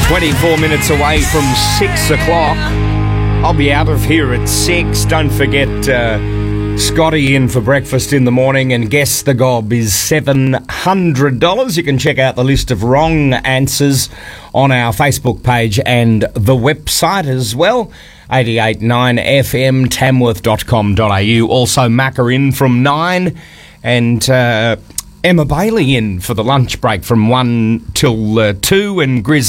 24 minutes away from 6 o'clock. I'll be out of here at 6. Don't forget Scotty in for breakfast in the morning, and Guess the Gob is $700. You can check out the list of wrong answers on our Facebook page and the website as well. 88.9FM, tamworth.com.au. Also Macca in from 9, and Emma Bailey in for the lunch break from 1 till 2, and Grizz